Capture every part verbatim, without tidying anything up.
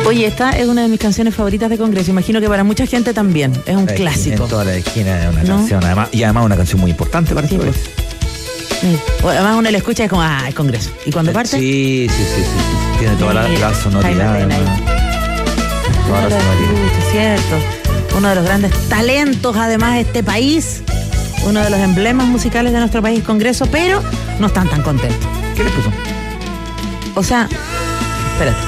Oye, esta es una de mis canciones favoritas de Congreso. Imagino que para mucha gente también. Es un La clásico. esquina, en toda la esquina es una ¿No? canción, además, y además una canción muy importante para Sí, este pues. país. Sí. O además uno la escucha y es como, ah, el Congreso. ¿Y cuando parte? Sí, sí, sí, sí, sí. Tiene toda la, Mira, la sonoridad. Jaime además. Toda la Claro, sonoridad. es cierto. Uno de los grandes talentos, además, de este país. Uno de los emblemas musicales de nuestro país, Congreso, pero no están tan contentos. ¿Qué le puso? O sea, espérate.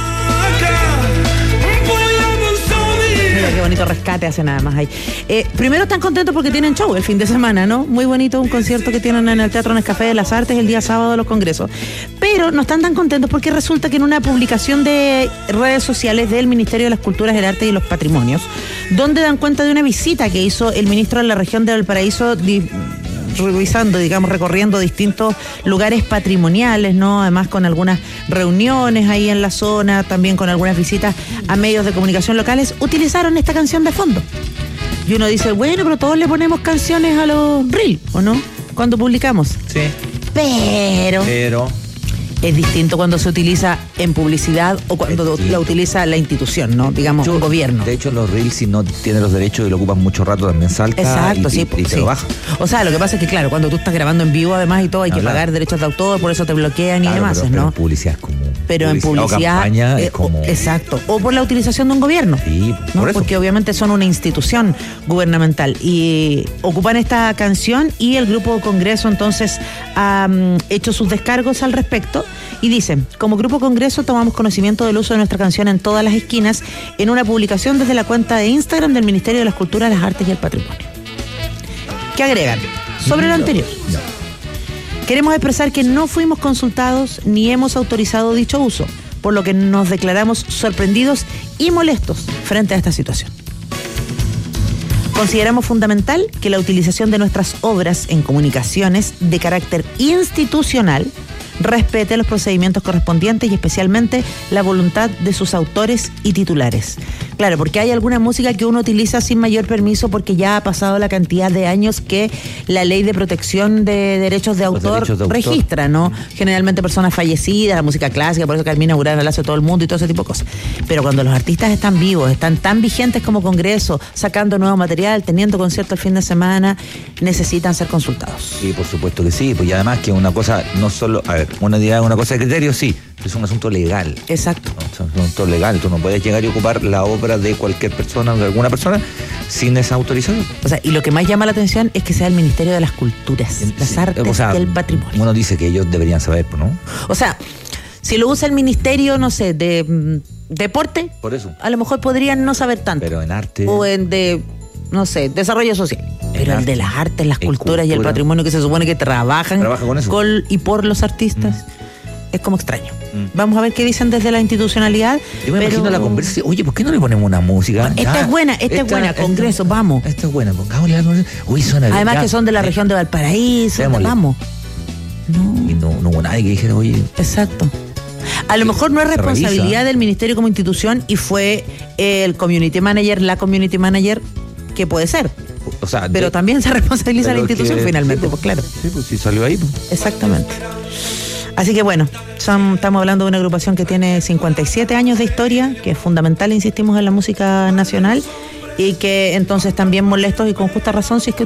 Mira qué bonito rescate hace nada más ahí. Eh, primero están contentos porque tienen show el fin de semana, ¿no? Muy bonito un concierto que tienen en el Teatro Nescafé de las Artes el día sábado de los Congresos. Pero no están tan contentos porque resulta que en una publicación de redes sociales del Ministerio de las Culturas, el Arte y los Patrimonios, donde dan cuenta de una visita que hizo el ministro de la región de Valparaíso, di- revisando, digamos, recorriendo distintos lugares patrimoniales, ¿no? Además con algunas reuniones ahí en la zona, también con algunas visitas a medios de comunicación locales, utilizaron esta canción de fondo. Y uno dice, bueno, pero todos le ponemos canciones a los Reel, ¿o no? Cuando publicamos. Sí. Pero Pero. es distinto cuando se utiliza en publicidad o cuando Es la utiliza la institución, ¿no? Digamos, Yo, el gobierno. De hecho, los reels, si no tiene los derechos y lo ocupan mucho rato, también salta. Exacto, y, sí, y, y te sí. lo baja. O sea, lo que pasa es que, claro, cuando tú estás grabando en vivo, además y todo, hay que Hablar. pagar derechos de autor, por eso te bloquean y Claro, demás, pero, pero ¿no? en publicidad es como. Pero en publicidad. O campaña eh, es como. o- exacto. O por la utilización de un gobierno. Sí, ¿no? por eso. Porque obviamente son una institución gubernamental y ocupan esta canción y el Grupo Congreso entonces ha um, hecho sus descargos al respecto y dicen, como Grupo Congreso tomamos conocimiento del uso de nuestra canción en todas las esquinas en una publicación desde la cuenta de Instagram del Ministerio de las Culturas, las Artes y el Patrimonio. ¿Qué agregan? Sobre lo anterior. No. Queremos expresar que no fuimos consultados ni hemos autorizado dicho uso, por lo que nos declaramos sorprendidos y molestos frente a esta situación. Consideramos fundamental que la utilización de nuestras obras en comunicaciones de carácter institucional respete los procedimientos correspondientes y especialmente la voluntad de sus autores y titulares. Claro, porque hay alguna música que uno utiliza sin mayor permiso porque ya ha pasado la cantidad de años que la ley de protección de derechos de autor, derechos de autor. registra, ¿no? Generalmente personas fallecidas, la música clásica, por eso Carmina Burana la hace todo el mundo y todo ese tipo de cosas. Pero cuando los artistas están vivos, están tan vigentes como Congreso, sacando nuevo material, teniendo conciertos el fin de semana, necesitan ser consultados. Sí, por supuesto que sí. Pues y además que una cosa, no solo. A ver, una idea, una cosa de criterio, sí. Es un asunto legal. Exacto. ¿No? Es un asunto legal. Tú no puedes llegar y ocupar la obra de cualquier persona o de alguna persona sin esa autorización. O sea, y lo que más llama la atención es que sea el Ministerio de las Culturas, las Sí, artes o sea, y el patrimonio. Uno dice que ellos deberían saber, ¿no? O sea, si lo usa el Ministerio, no sé, de mm, deporte, Por eso. a lo mejor podrían no saber tanto. Pero en arte. O en de, no sé, desarrollo social. Pero el arte, de las artes, las en culturas y el cultura. patrimonio que se supone que trabajan Trabaja con eso. y por los artistas, es como extraño. Mm. Vamos a ver qué dicen desde la institucionalidad. Yo me pero imagino la conversación. Oye, ¿por qué no le ponemos una música? Esta Ah, es buena, esta, es buena, Congreso, vamos. Esta es buena, pongámosle algo. Uy, suena bien. Además ya. que son de la región de Valparaíso, Démosle. vamos. No. Y no, no hubo nadie que dijera, oye. Exacto. A lo mejor no es Se responsabilidad revisa. del ministerio como institución y fue el community manager, la community manager, que puede ser. O sea, Pero de- también se responsabiliza a la pero institución que- finalmente, sí, pues claro. Sí, pues si salió ahí. Pues. Exactamente. Así que bueno, son, estamos hablando de una agrupación que tiene cincuenta y siete años de historia, que es fundamental, insistimos, en la música nacional, y que entonces también molestos y con justa razón si es que